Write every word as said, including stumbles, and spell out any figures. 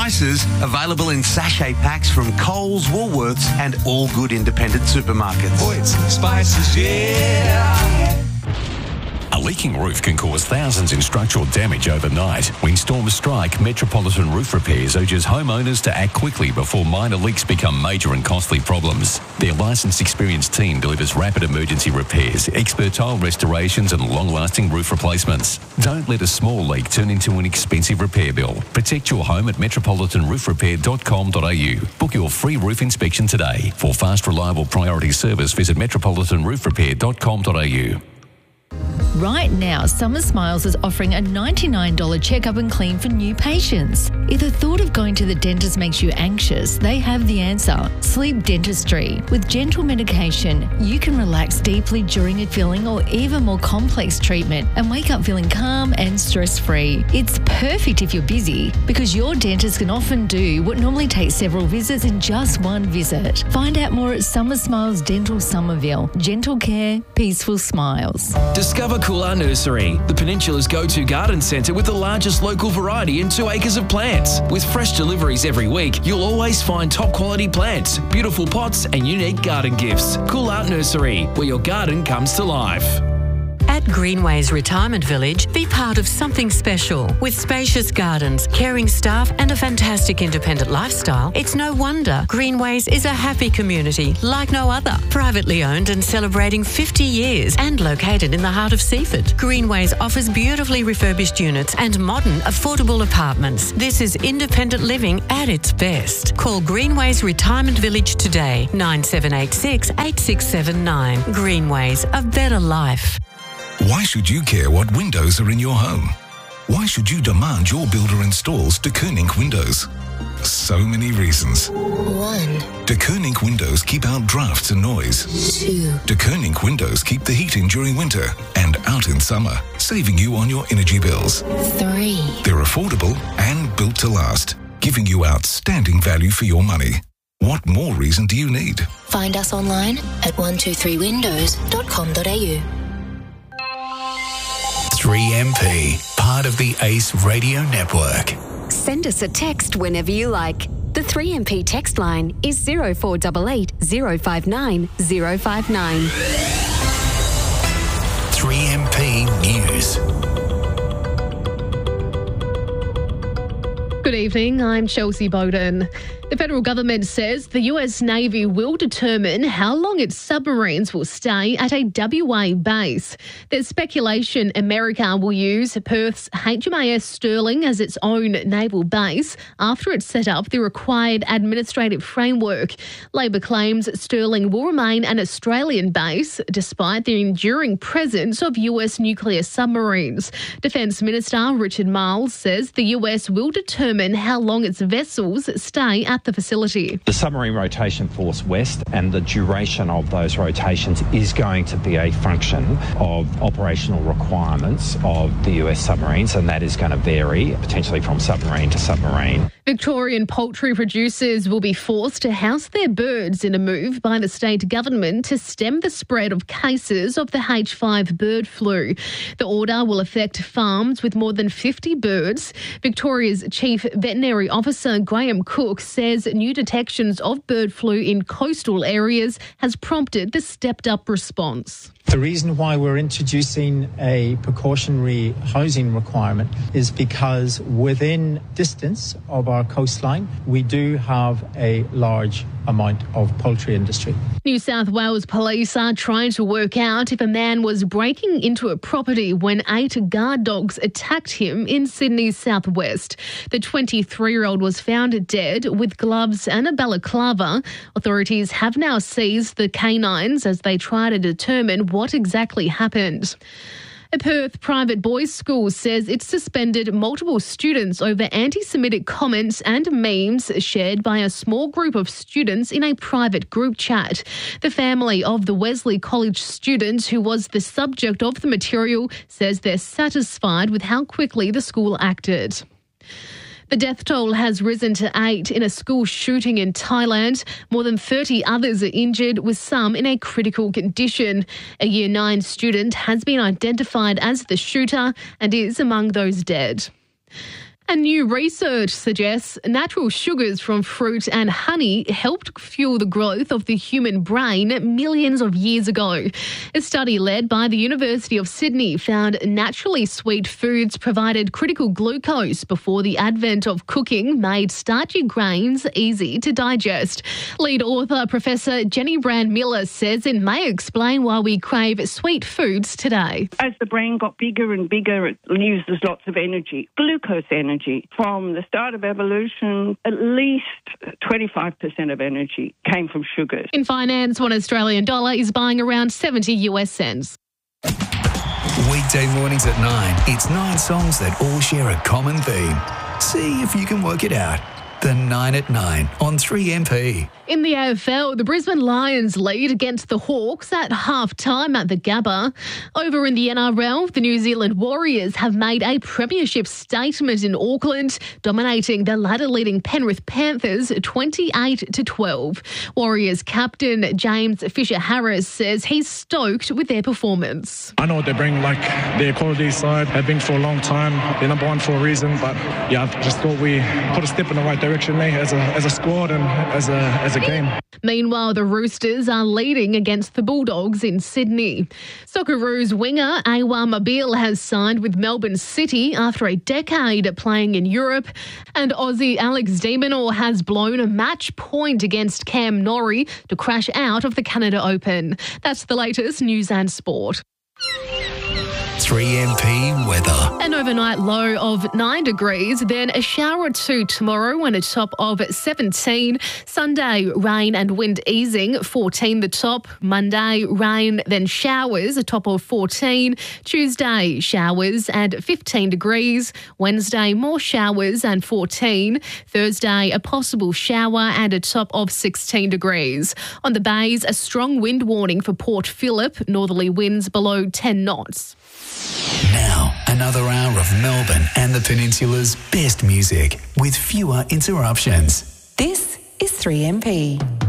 Spices, available in sachet packs from Coles, Woolworths and all good independent supermarkets. Oh, it's Spices, yeah. A leaking roof can cause thousands in structural damage overnight. When storms strike, Metropolitan Roof Repairs urges homeowners to act quickly before minor leaks become major and costly problems. Their licensed, experienced team delivers rapid emergency repairs, expert tile restorations and long-lasting roof replacements. Don't let a small leak turn into an expensive repair bill. Protect your home at metropolitan roof repair dot com dot a u. Book your free roof inspection today. For fast, reliable priority service, visit metropolitan roof repair dot com dot a u. Right now, Summer Smiles is offering a ninety-nine dollars checkup and clean for new patients. If the thought of going to the dentist makes you anxious, they have the answer. Sleep Dentistry. With gentle medication, you can relax deeply during a filling or even more complex treatment and wake up feeling calm and stress-free. It's perfect if you're busy because your dentist can often do what normally takes several visits in just one visit. Find out more at Summer Smiles Dental Somerville. Gentle care, peaceful smiles. Discover Coolar Nursery, the Peninsula's go-to garden centre with the largest local variety and two acres of plants. With fresh deliveries every week, you'll always find top-quality plants, beautiful pots and unique garden gifts. Coolar Nursery, where your garden comes to life. At Greenways Retirement Village, be part of something special. With spacious gardens, caring staff and a fantastic independent lifestyle, it's no wonder Greenways is a happy community like no other. Privately owned and celebrating fifty years and located in the heart of Seaford. Greenways offers beautifully refurbished units and modern, affordable apartments. This is independent living at its best. Call Greenways Retirement Village today, nine seven eight six, eight six seven nine. Greenways, a better life. Why should you care what windows are in your home? Why should you demand your builder installs De Koning windows? So many reasons. One. De Koning windows keep out drafts and noise. Two. De Koning windows keep the heat in during winter and out in summer, saving you on your energy bills. Three. They're affordable and built to last, giving you outstanding value for your money. What more reason do you need? Find us online at one two three windows dot com dot a u. three M P, part of the Ace Radio Network. Send us a text whenever you like. The three M P text line is zero four eight eight, zero five nine, zero five nine. three M P News. Good evening, I'm Chelsea Bowden. The federal government says the U S Navy will determine how long its submarines will stay at a W A base. There's speculation America will use Perth's H M A S Stirling as its own naval base after it set up the required administrative framework. Labor claims Stirling will remain an Australian base despite the enduring presence of U S nuclear submarines. Defence Minister Richard Marles says the U S will determine how long its vessels stay at the facility. The Submarine Rotation Force West and the duration of those rotations is going to be a function of operational requirements of the U S submarines, and that is going to vary potentially from submarine to submarine. Victorian poultry producers will be forced to house their birds in a move by the state government to stem the spread of cases of the H five bird flu. The order will affect farms with more than fifty birds. Victoria's Chief Veterinary Officer Graham Cook says new detections of bird flu in coastal areas has prompted the stepped-up response. The reason why we're introducing a precautionary housing requirement is because within distance of our coastline, we do have a large amount of poultry industry. New South Wales police are trying to work out if a man was breaking into a property when eight guard dogs attacked him in Sydney's southwest. The twenty-three-year-old was found dead with gloves and a balaclava. Authorities have now seized the canines as they try to determine what exactly happened. A Perth private boys' school says it suspended multiple students over anti-Semitic comments and memes shared by a small group of students in a private group chat. The family of the Wesley College student who was the subject of the material says they're satisfied with how quickly the school acted. The death toll has risen to eight in a school shooting in Thailand. More than thirty others are injured, with some in a critical condition. A Year nine student has been identified as the shooter and is among those dead. And new research suggests natural sugars from fruit and honey helped fuel the growth of the human brain millions of years ago. A study led by the University of Sydney found naturally sweet foods provided critical glucose before the advent of cooking made starchy grains easy to digest. Lead author Professor Jenny Brand-Miller says it may explain why we crave sweet foods today. As the brain got bigger and bigger, it uses lots of energy, glucose energy. From the start of evolution, at least twenty-five percent of energy came from sugars. In finance, one Australian dollar is buying around seventy US cents. Weekday mornings at nine, it's nine songs that all share a common theme. See if you can work it out. The nine at nine on three M P. In the A F L, the Brisbane Lions lead against the Hawks at half-time at the Gabba. Over in the N R L, the New Zealand Warriors have made a premiership statement in Auckland, dominating the ladder-leading Penrith Panthers twenty-eight to twelve. Warriors captain James Fisher-Harris says he's stoked with their performance. I know what they bring, like their quality side have been for a long time. They're number one for a reason, but yeah, I just thought we put a step in the right direction there as a as a squad and as a as a game. Meanwhile, the Roosters are leading against the Bulldogs in Sydney. Socceroos winger Awa Mabil has signed with Melbourne City after a decade playing in Europe, and Aussie Alex de Minaur has blown a match point against Cam Norrie to crash out of the Canada Open. That's the latest news and sport. three M P weather. An overnight low of nine degrees, then a shower or two tomorrow and a top of seventeen. Sunday, rain and wind easing, fourteen the top. Monday, rain, then showers, a top of fourteen. Tuesday, showers and fifteen degrees. Wednesday, more showers and fourteen. Thursday, a possible shower and a top of sixteen degrees. On the bays, a strong wind warning for Port Phillip, northerly winds below ten knots. Now, another hour of Melbourne and the Peninsula's best music with fewer interruptions. This is three M P.